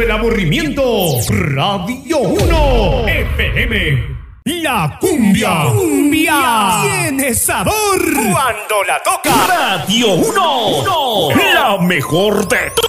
el aburrimiento. Radio 1 FM. La cumbia. Cumbia. Tiene sabor. Cuando la toca. Radio 1. La mejor de